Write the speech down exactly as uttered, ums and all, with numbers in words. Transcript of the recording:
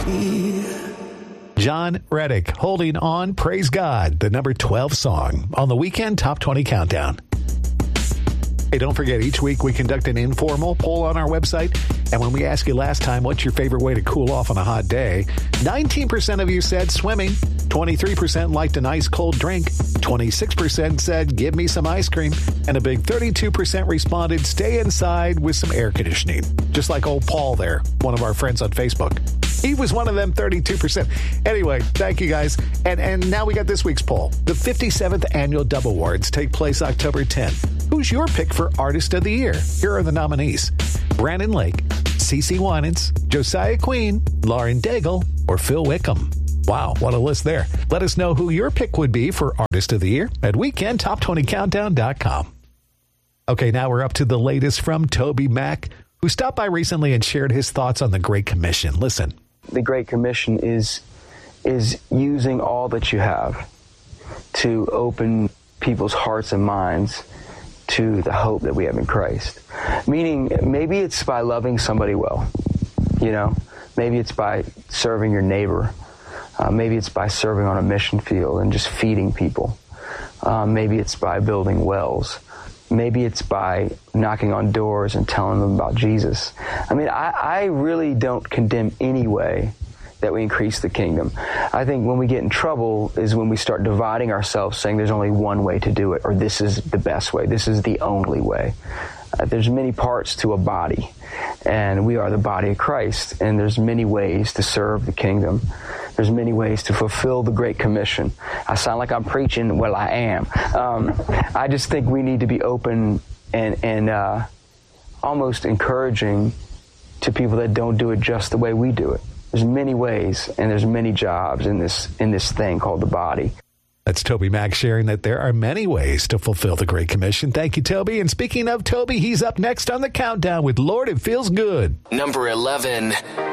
John Reddick, Holding On, Praise God, the number twelve song on the Weekend Top twenty Countdown. Hey, don't forget, each week we conduct an informal poll on our website. And when we asked you last time what's your favorite way to cool off on a hot day, nineteen percent of you said swimming, twenty-three percent liked a nice cold drink, twenty-six percent said give me some ice cream, and a big thirty-two percent responded stay inside with some air conditioning. Just like old Paul there, one of our friends on Facebook. He was one of them thirty-two percent. Anyway, thank you guys. And and now we got this week's poll. The fifty-seventh Annual Dove Awards take place October tenth. Who's your pick for Artist of the Year? Here are the nominees. Brandon Lake, CeCe Winans, Josiah Queen, Lauren Daigle, or Phil Wickham. Wow, what a list there. Let us know who your pick would be for Artist of the Year at weekend top twenty countdown dot com. Okay, now we're up to the latest from Toby Mac, who stopped by recently and shared his thoughts on the Great Commission. Listen. The Great Commission is is using all that you have to open people's hearts and minds to the hope that we have in Christ. Meaning, maybe it's by loving somebody well, you know, maybe it's by serving your neighbor, uh, maybe it's by serving on a mission field and just feeding people, uh, maybe it's by building wells, maybe it's by knocking on doors and telling them about Jesus. I mean, I, I really don't condemn any way that we increase the kingdom. I think when we get in trouble is when we start dividing ourselves, saying there's only one way to do it, or this is the best way, this is the only way. Uh, there's many parts to a body, and we are the body of Christ, and there's many ways to serve the kingdom. There's many ways to fulfill the Great Commission. I sound like I'm preaching. Well, I am. Um, I just think we need to be open and, and uh, almost encouraging to people that don't do it just the way we do it. There's many ways, and there's many jobs in this in this thing called the body. That's Toby Mac sharing that there are many ways to fulfill the Great Commission. Thank you, Toby. And speaking of Toby, he's up next on the countdown with Lord, It Feels Good. Number eleven.